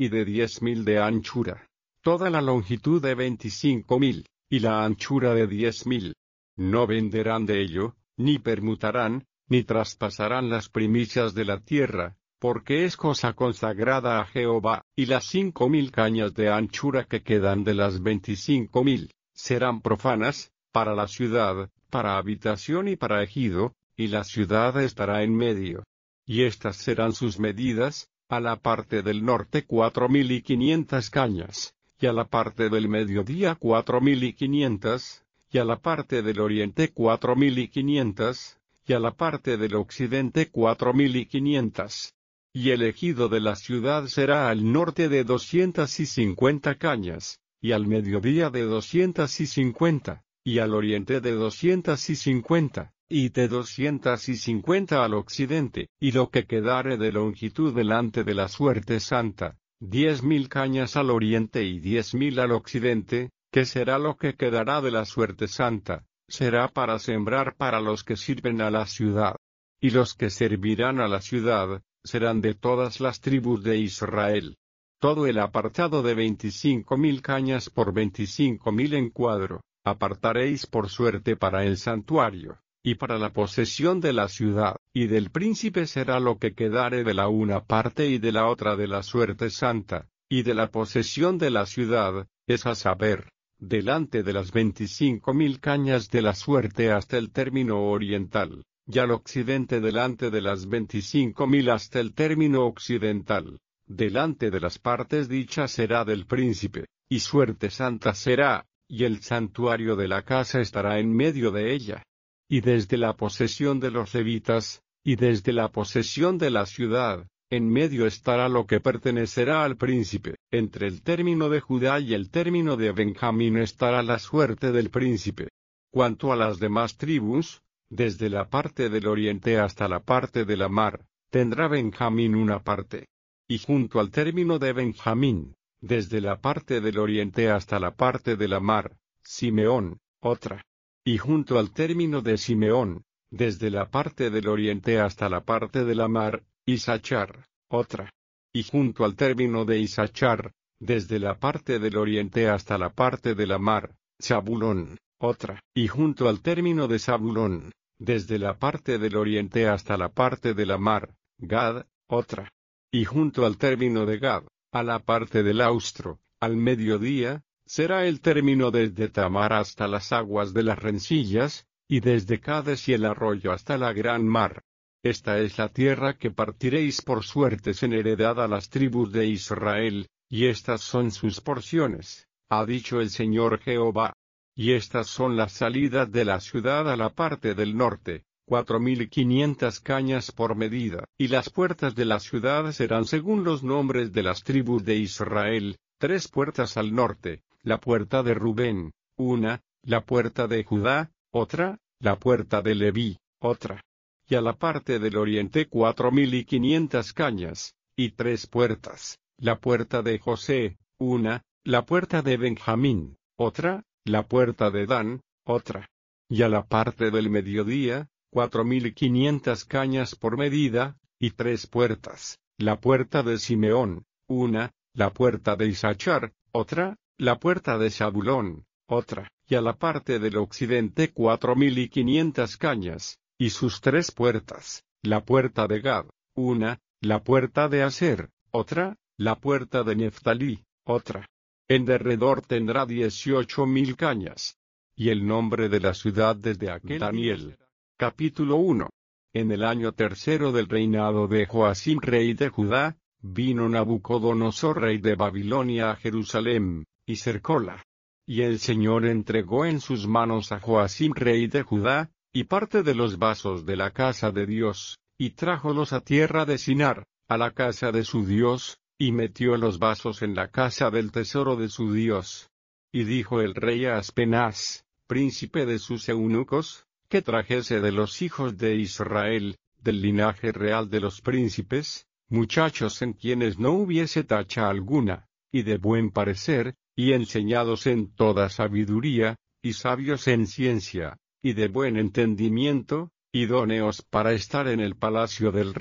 y de diez mil de anchura. Toda la longitud de veinticinco mil, y la anchura de diez mil. No venderán de ello, ni permutarán, ni traspasarán las primicias de la tierra, porque es cosa consagrada a Jehová, y las cinco mil cañas de anchura que quedan de las veinticinco mil, serán profanas, para la ciudad, para habitación y para ejido, y la ciudad estará en medio. Y estas serán sus medidas, a la parte del norte cuatro mil y quinientas cañas, y a la parte del mediodía cuatro mil y quinientas, y a la parte del oriente cuatro mil y quinientas, y a la parte del occidente cuatro mil y quinientas. Y el ejido de la ciudad será al norte de doscientas y cincuenta cañas, y al mediodía de doscientas y cincuenta, y al oriente de doscientas y cincuenta, y de doscientas y cincuenta al occidente, y lo que quedare de longitud delante de la suerte santa, diez mil cañas al oriente y diez mil al occidente, que será lo que quedará de la suerte santa, será para sembrar para los que sirven a la ciudad. Y los que servirán a la ciudad, serán de todas las tribus de Israel. Todo el apartado de veinticinco mil cañas por veinticinco mil en cuadro, apartaréis por suerte para el santuario, y para la posesión de la ciudad, y del príncipe será lo que quedare de la una parte y de la otra de la suerte santa, y de la posesión de la ciudad, es a saber, delante de las veinticinco mil cañas de la suerte hasta el término oriental, y al occidente delante de las veinticinco mil hasta el término occidental, delante de las partes dichas será del príncipe, y suerte santa será, y el santuario de la casa estará en medio de ella. Y desde la posesión de los levitas, y desde la posesión de la ciudad, en medio estará lo que pertenecerá al príncipe, entre el término de Judá y el término de Benjamín estará la suerte del príncipe. Cuanto a las demás tribus, desde la parte del oriente hasta la parte de la mar, tendrá Benjamín una parte. Y junto al término de Benjamín, desde la parte del oriente hasta la parte de la mar, Simeón, otra. Y junto al término de Simeón, desde la parte del oriente hasta la parte de la mar, Isachar, otra. Y junto al término de Isachar, desde la parte del oriente hasta la parte de la mar, Zabulón, otra. Y junto al término de Zabulón, desde la parte del oriente hasta la parte de la mar, Gad, otra. Y junto al término de Gad, a la parte del austro, al mediodía, será el término desde Tamar hasta las aguas de las rencillas, y desde Cades y el arroyo hasta la gran mar. Esta es la tierra que partiréis por suertes en heredad a las tribus de Israel, y estas son sus porciones, ha dicho el Señor Jehová. Y estas son las salidas de la ciudad a la parte del norte, cuatro mil quinientas cañas por medida, y las puertas de la ciudad serán según los nombres de las tribus de Israel, tres puertas al norte, la puerta de Rubén, una, la puerta de Judá, otra, la puerta de Leví, otra. Y a la parte del oriente cuatro mil y quinientas cañas, y tres puertas, la puerta de José, una, la puerta de Benjamín, otra, la puerta de Dan, otra. Y a la parte del mediodía, cuatro mil quinientas cañas por medida, y tres puertas, la puerta de Simeón, una, la puerta de Isachar, otra, la puerta de Zabulón, otra. Y a la parte del occidente cuatro mil y quinientas cañas, y sus tres puertas, la puerta de Gad, una, la puerta de Aser, otra, la puerta de Neftalí, otra. En derredor tendrá dieciocho mil cañas. Y el nombre de la ciudad desde aquel Daniel. Capítulo uno. En el año tercero del reinado de Joacim rey de Judá, vino Nabucodonosor rey de Babilonia a Jerusalén, y cercóla. Y el Señor entregó en sus manos a Joacim rey de Judá, y parte de los vasos de la casa de Dios, y trájolos a tierra de Sinar, a la casa de su Dios, y metió los vasos en la casa del tesoro de su Dios. Y dijo el rey a Aspenaz, príncipe de sus eunucos, que trajese de los hijos de Israel, del linaje real de los príncipes, muchachos en quienes no hubiese tacha alguna, y de buen parecer, y enseñados en toda sabiduría, y sabios en ciencia, y de buen entendimiento, idóneos para estar en el palacio del rey,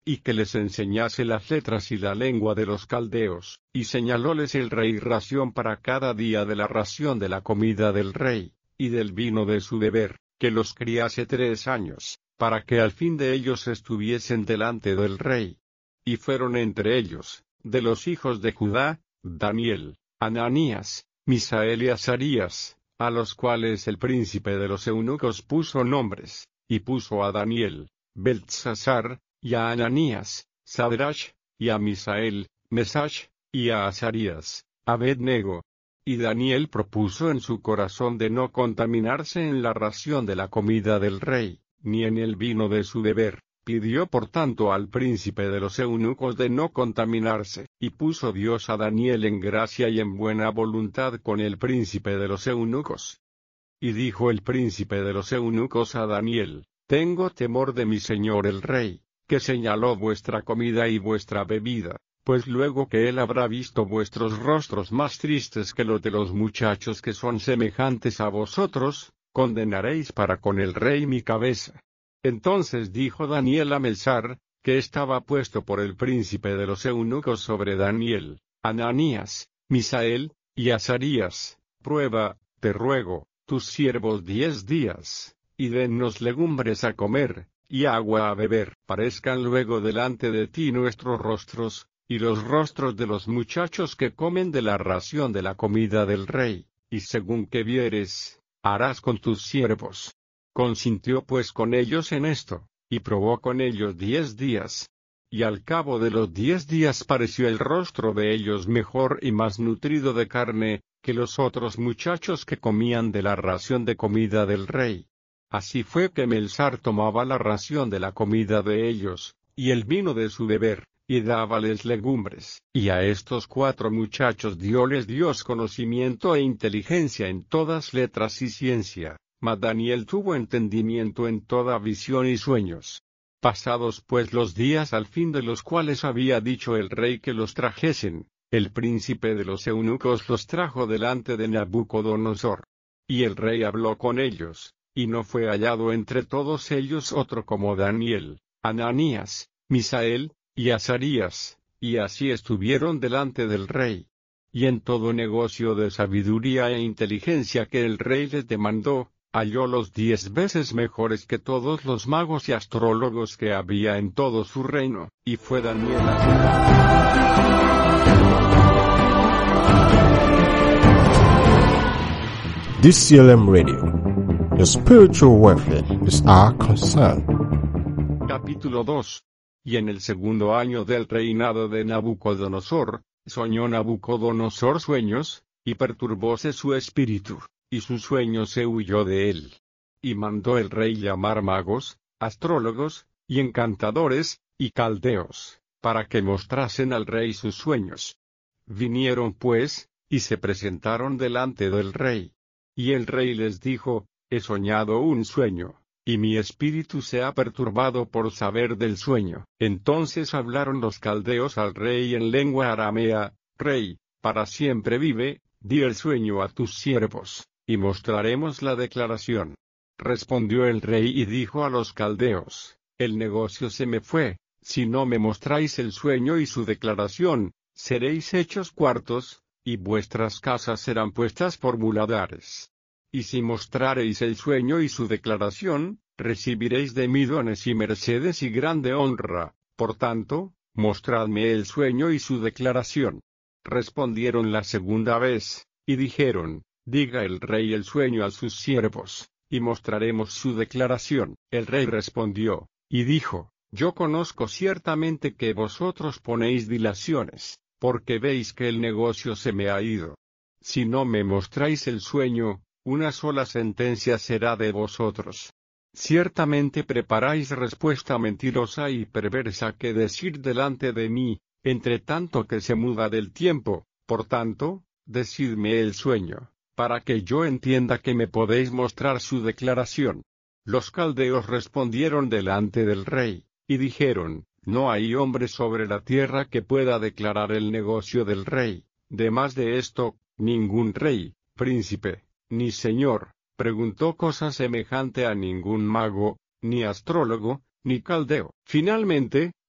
y que les enseñase las letras y la lengua de los caldeos, y señalóles el rey ración para cada día de la ración de la comida del rey, y del vino de su beber, que los criase tres años, para que al fin de ellos estuviesen delante del rey. Y fueron entre ellos, de los hijos de Judá, Daniel, Ananías, Misael y Azarías, a los cuales el príncipe de los eunucos puso nombres, y puso a Daniel, Beltsasar, y a Ananías, Sadrach, y a Misael, Mesach, y a Azarías, Abed-nego. Y Daniel propuso en su corazón de no contaminarse en la ración de la comida del rey, ni en el vino de su beber. Pidió por tanto al príncipe de los eunucos de no contaminarse, y puso Dios a Daniel en gracia y en buena voluntad con el príncipe de los eunucos. Y dijo el príncipe de los eunucos a Daniel: Tengo temor de mi señor el rey, que señaló vuestra comida y vuestra bebida, pues luego que él habrá visto vuestros rostros más tristes que los de los muchachos que son semejantes a vosotros, condenaréis para con el rey mi cabeza. Entonces dijo Daniel a Melzar, que estaba puesto por el príncipe de los eunucos sobre Daniel, Ananías, Misael, y Azarías: Prueba, te ruego, tus siervos diez días, y dennos legumbres a comer, y agua a beber. Parezcan luego delante de ti nuestros rostros, y los rostros de los muchachos que comen de la ración de la comida del rey, y según que vieres, harás con tus siervos. Consintió pues con ellos en esto, y probó con ellos diez días. Y al cabo de los diez días pareció el rostro de ellos mejor y más nutrido de carne, que los otros muchachos que comían de la ración de comida del rey. Así fue que Melzar tomaba la ración de la comida de ellos, y el vino de su beber, y dábales legumbres. Y a estos cuatro muchachos dióles Dios conocimiento e inteligencia en todas letras y ciencia. Mas Daniel tuvo entendimiento en toda visión y sueños. Pasados pues los días al fin de los cuales había dicho el rey que los trajesen, el príncipe de los eunucos los trajo delante de Nabucodonosor. Y el rey habló con ellos, y no fue hallado entre todos ellos otro como Daniel, Ananías, Misael, y Azarías, y así estuvieron delante del rey. Y en todo negocio de sabiduría e inteligencia que el rey les demandó, hallólos diez veces mejores que todos los magos y astrólogos que había en todo su reino, y fue Daniel D C L M Radio. Your spiritual welfare is our concern. Capítulo dos. Y en el segundo año del reinado de Nabucodonosor, soñó Nabucodonosor sueños, y perturbóse su espíritu, y su sueño se huyó de él. Y mandó el rey llamar magos, astrólogos, y encantadores, y caldeos, para que mostrasen al rey sus sueños. Vinieron pues, y se presentaron delante del rey. Y el rey les dijo: He soñado un sueño, y mi espíritu se ha perturbado por saber del sueño. Entonces hablaron los caldeos al rey en lengua aramea: Rey, para siempre vive, di el sueño a tus siervos, y mostraremos la declaración. Respondió el rey y dijo a los caldeos: El negocio se me fue, si no me mostráis el sueño y su declaración, seréis hechos cuartos, y vuestras casas serán puestas por muladares. Y si mostrareis el sueño y su declaración, recibiréis de mí dones y mercedes y grande honra. Por tanto, mostradme el sueño y su declaración. Respondieron la segunda vez, y dijeron: Diga el rey el sueño a sus siervos, y mostraremos su declaración. El rey respondió, y dijo: Yo conozco ciertamente que vosotros ponéis dilaciones, porque veis que el negocio se me ha ido. Si no me mostráis el sueño, una sola sentencia será de vosotros. Ciertamente preparáis respuesta mentirosa y perversa que decir delante de mí, entre tanto que se muda del tiempo. Por tanto, decidme el sueño, para que yo entienda que me podéis mostrar su declaración. Los caldeos respondieron delante del rey, y dijeron: No hay hombre sobre la tierra que pueda declarar el negocio del rey. Demás de esto, ningún rey, príncipe, ni señor, preguntó cosa semejante a ningún mago, ni astrólogo, ni caldeo. Finalmente,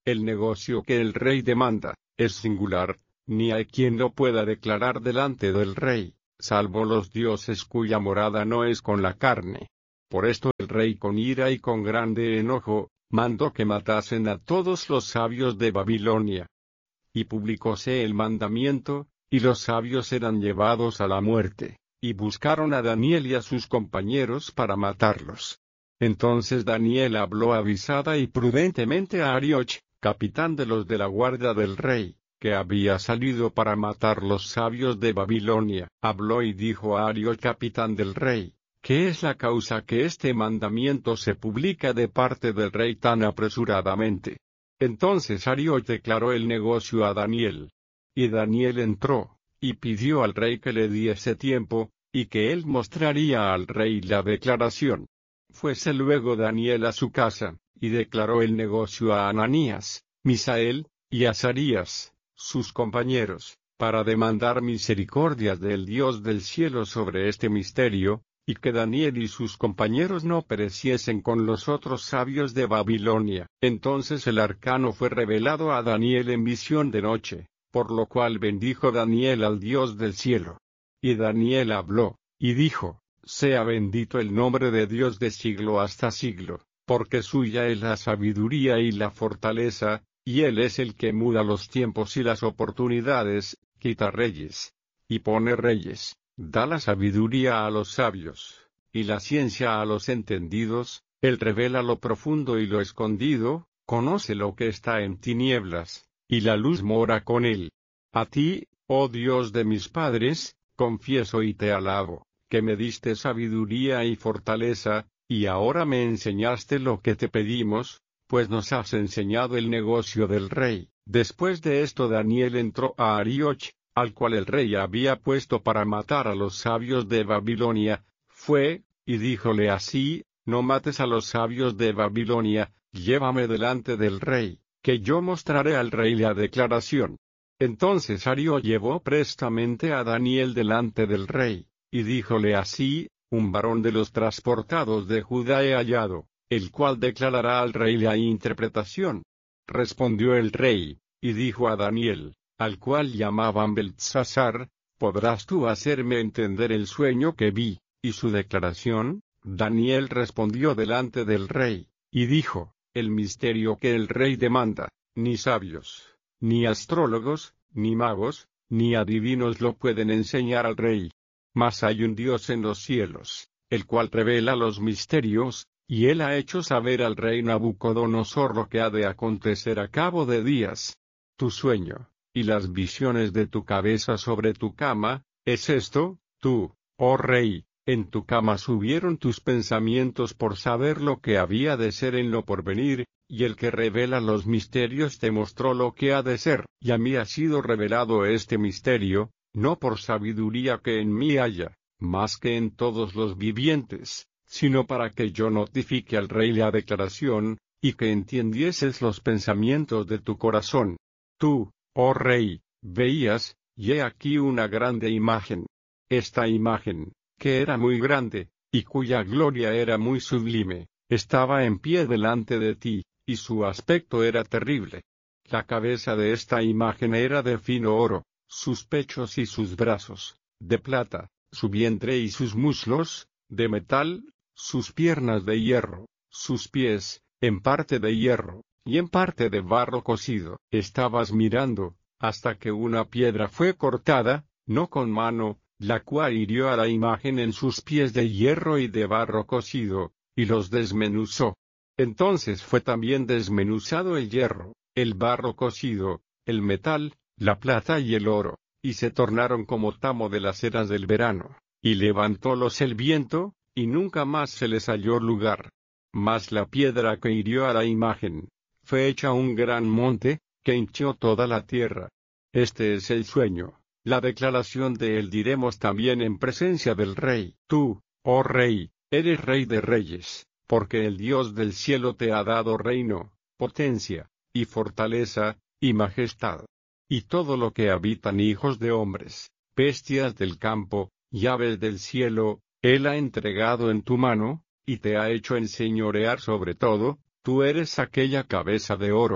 El negocio que el rey demanda es singular, ni hay quien lo pueda declarar delante del rey, salvo los dioses cuya morada no es con la carne. Por esto el rey con ira y con grande enojo, mandó que matasen a todos los sabios de Babilonia. Y publicóse el mandamiento, y los sabios eran llevados a la muerte, y buscaron a Daniel y a sus compañeros para matarlos. Entonces Daniel habló avisada y prudentemente a Arioch, capitán de los de la guardia del rey, que había salido para matar los sabios de Babilonia. Habló y dijo a Arioch, capitán del rey: ¿Qué es la causa que este mandamiento se publica de parte del rey tan apresuradamente? Entonces Arioch declaró el negocio a Daniel. Y Daniel entró, y pidió al rey que le diese tiempo, y que él mostraría al rey la declaración. Fuese luego Daniel a su casa, y declaró el negocio a Ananías, Misael, y Azarías, sus compañeros, para demandar misericordia del Dios del cielo sobre este misterio, y que Daniel y sus compañeros no pereciesen con los otros sabios de Babilonia. Entonces el arcano fue revelado a Daniel en visión de noche, por lo cual bendijo Daniel al Dios del cielo. Y Daniel habló, y dijo: Sea bendito el nombre de Dios de siglo hasta siglo, porque suya es la sabiduría y la fortaleza, y Él es el que muda los tiempos y las oportunidades, quita reyes, y pone reyes. Da la sabiduría a los sabios, y la ciencia a los entendidos. Él revela lo profundo y lo escondido, conoce lo que está en tinieblas, y la luz mora con él. A ti, oh Dios de mis padres, confieso y te alabo, que me diste sabiduría y fortaleza, y ahora me enseñaste lo que te pedimos, pues nos has enseñado el negocio del rey. Después de esto Daniel entró a Arioch, al cual el rey había puesto para matar a los sabios de Babilonia. Fue, y díjole así: No mates a los sabios de Babilonia, llévame delante del rey, que yo mostraré al rey la declaración. Entonces Arioch llevó prestamente a Daniel delante del rey, y díjole así: Un varón de los transportados de Judá he hallado, el cual declarará al rey la interpretación. Respondió el rey, y dijo a Daniel, al cual llamaban Beltsasar: ¿Podrás tú hacerme entender el sueño que vi, y su declaración? Daniel respondió delante del rey, y dijo: El misterio que el rey demanda, ni sabios, ni astrólogos, ni magos, ni adivinos lo pueden enseñar al rey. Mas hay un Dios en los cielos, el cual revela los misterios, y él ha hecho saber al rey Nabucodonosor lo que ha de acontecer a cabo de días. Tu sueño, y las visiones de tu cabeza sobre tu cama, es esto: tú, oh rey, en tu cama subieron tus pensamientos por saber lo que había de ser en lo porvenir, y el que revela los misterios te mostró lo que ha de ser. Y a mí ha sido revelado este misterio, no por sabiduría que en mí haya, más que en todos los vivientes, sino para que yo notifique al rey la declaración, y que entiendieses los pensamientos de tu corazón. Tú, oh rey, veías, y he aquí una grande imagen. Esta imagen, que era muy grande, y cuya gloria era muy sublime, estaba en pie delante de ti, y su aspecto era terrible. La cabeza de esta imagen era de fino oro, sus pechos y sus brazos, de plata, su vientre y sus muslos, de metal, sus piernas de hierro, sus pies, en parte de hierro, y en parte de barro cocido. Estabas mirando, hasta que una piedra fue cortada, no con mano, la cual hirió a la imagen en sus pies de hierro y de barro cocido, y los desmenuzó. Entonces fue también desmenuzado el hierro, el barro cocido, el metal, la plata y el oro, y se tornaron como tamo de las eras del verano, y levantólos el viento, y nunca más se les halló lugar. Mas la piedra que hirió a la imagen, fue hecha un gran monte, que hinchó toda la tierra. Este es el sueño, la declaración de él diremos también en presencia del rey. Tú, oh rey, eres rey de reyes, porque el Dios del cielo te ha dado reino, potencia, y fortaleza, y majestad. Y todo lo que habitan hijos de hombres, bestias del campo, y aves del cielo, él ha entregado en tu mano, y te ha hecho enseñorear sobre todo. Tú eres aquella cabeza de oro.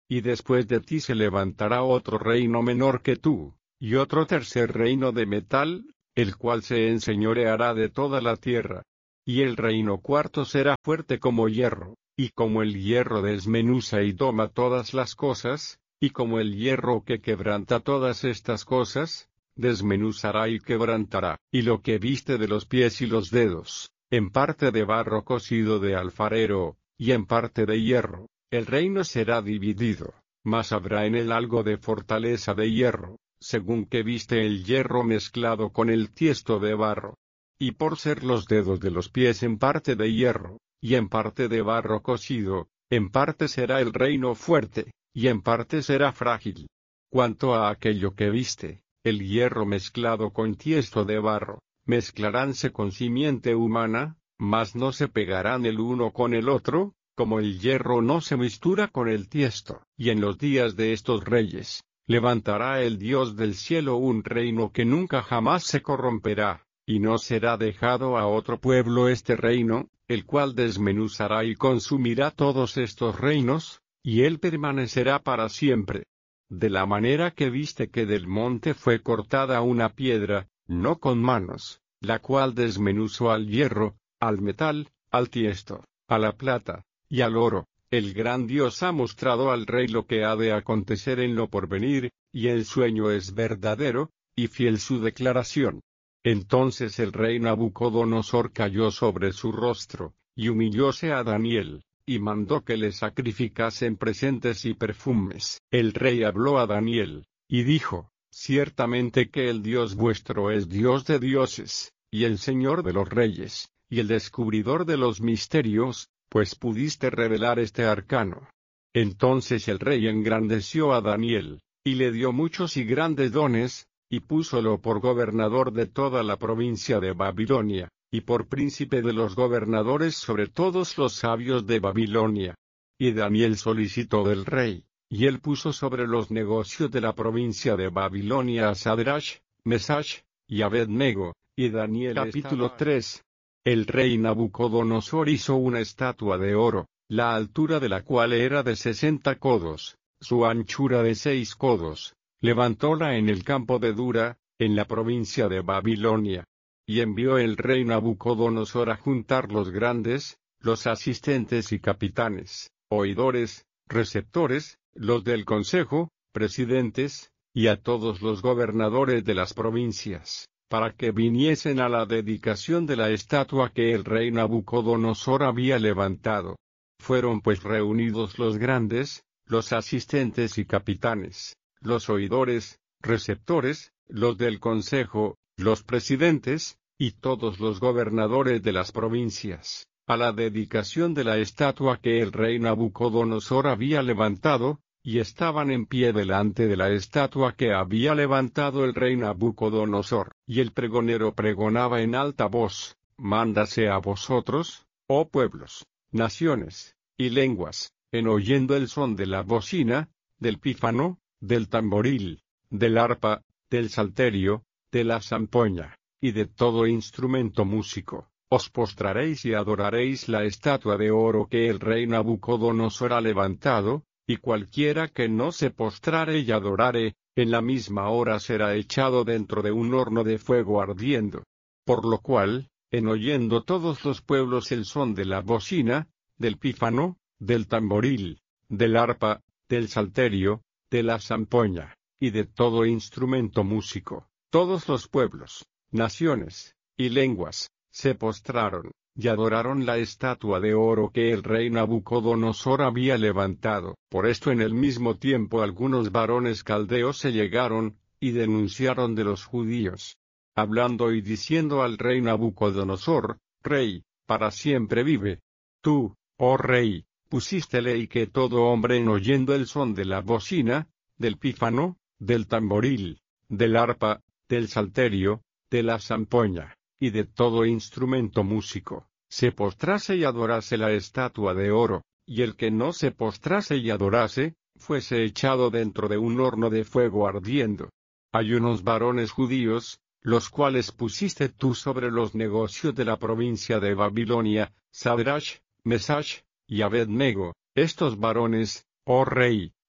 y después de ti se levantará otro reino menor que tú, y otro tercer reino de metal, el cual se enseñoreará de toda la tierra. Y el reino cuarto será fuerte como hierro, y como el hierro desmenuza y toma todas las cosas, y como el hierro que quebranta todas estas cosas, desmenuzará y quebrantará. Y lo que viste de los pies y los dedos, en parte de barro cocido de alfarero, y en parte de hierro, el reino será dividido, mas habrá en él algo de fortaleza de hierro, según que viste el hierro mezclado con el tiesto de barro. Y por ser los dedos de los pies en parte de hierro, y en parte de barro cocido, en parte será el reino fuerte, y en parte será frágil. Cuanto a aquello que viste, el hierro mezclado con tiesto de barro, mezclaránse con simiente humana, mas no se pegarán el uno con el otro, como el hierro no se mistura con el tiesto. Y en los días de estos reyes, levantará el Dios del cielo un reino que nunca jamás se corromperá, y no será dejado a otro pueblo este reino, el cual desmenuzará y consumirá todos estos reinos, y él permanecerá para siempre. De la manera que viste que del monte fue cortada una piedra, no con manos, la cual desmenuzó al hierro, al metal, al tiesto, a la plata, y al oro, el gran Dios ha mostrado al rey lo que ha de acontecer en lo porvenir, y el sueño es verdadero, y fiel su declaración. Entonces el rey Nabucodonosor cayó sobre su rostro, y humillóse a Daniel, y mandó que le sacrificasen presentes y perfumes. El rey habló a Daniel, y dijo, ciertamente que el Dios vuestro es Dios de dioses, y el Señor de los reyes, y el descubridor de los misterios, pues pudiste revelar este arcano. Entonces el rey engrandeció a Daniel, y le dio muchos y grandes dones, y púsolo por gobernador de toda la provincia de Babilonia, y por príncipe de los gobernadores sobre todos los sabios de Babilonia. Y Daniel solicitó del rey, y él puso sobre los negocios de la provincia de Babilonia a Sadrach, Mesach, y Abed-nego, y Daniel. Capítulo tres. El rey Nabucodonosor hizo una estatua de oro, la altura de la cual era de sesenta codos, su anchura de seis codos. Levantóla en el campo de Dura, en la provincia de Babilonia. Y envió el rey Nabucodonosor a juntar los grandes, los asistentes y capitanes, oidores, receptores, los del consejo, presidentes, y a todos los gobernadores de las provincias, para que viniesen a la dedicación de la estatua que el rey Nabucodonosor había levantado. Fueron pues reunidos los grandes, los asistentes y capitanes, los oidores, receptores, los del consejo, los presidentes, y todos los gobernadores de las provincias, a la dedicación de la estatua que el rey Nabucodonosor había levantado, y estaban en pie delante de la estatua que había levantado el rey Nabucodonosor. Y el pregonero pregonaba en alta voz, mándase a vosotros, oh pueblos, naciones, y lenguas, en oyendo el son de la bocina, del pífano, del tamboril, del arpa, del salterio, de la zampoña, y de todo instrumento músico, os postraréis y adoraréis la estatua de oro que el rey Nabucodonosor ha levantado, y cualquiera que no se postrare y adorare, en la misma hora será echado dentro de un horno de fuego ardiendo. Por lo cual, en oyendo todos los pueblos el son de la bocina, del pífano, del tamboril, del arpa, del salterio, de la zampoña, y de todo instrumento músico, todos los pueblos, naciones, y lenguas, se postraron, y adoraron la estatua de oro que el rey Nabucodonosor había levantado. Por esto en el mismo tiempo algunos varones caldeos se llegaron, y denunciaron de los judíos, hablando y diciendo al rey Nabucodonosor, Rey, para siempre vive. Tú, oh rey, pusiste ley que todo hombre en oyendo el son de la bocina, del pífano, del tamboril, del arpa, del salterio, de la zampoña, y de todo instrumento músico, se postrase y adorase la estatua de oro, y el que no se postrase y adorase, fuese echado dentro de un horno de fuego ardiendo. Hay unos varones judíos, los cuales pusiste tú sobre los negocios de la provincia de Babilonia, Sadrach, Mesach, y Abed-nego. Estos varones, oh rey,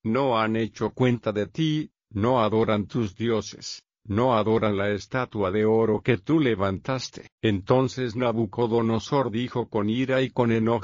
no han hecho cuenta de ti, no adoran tus dioses, no adoran la estatua de oro que tú levantaste. Entonces Nabucodonosor dijo con ira y con enojo